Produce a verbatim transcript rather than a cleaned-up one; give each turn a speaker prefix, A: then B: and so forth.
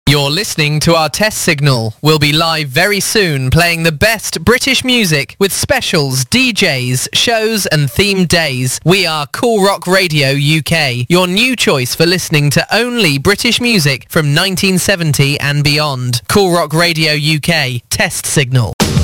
A: You're listening to our test signal. We'll be live very soon playing the best British music with specials, D Js, shows and themed days. We are Cool Rock Radio U K, your new choice for listening to only British music from nineteen seventy and beyond. Cool Rock Radio U K, test signal.